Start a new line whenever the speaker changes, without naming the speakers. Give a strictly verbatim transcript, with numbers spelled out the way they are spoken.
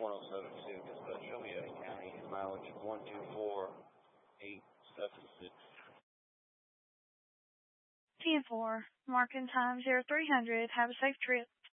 one oh seven two, just uh, Joliet County, mileage one two four eight seven six.
ten four, marking time zero three hundred. Have a safe trip.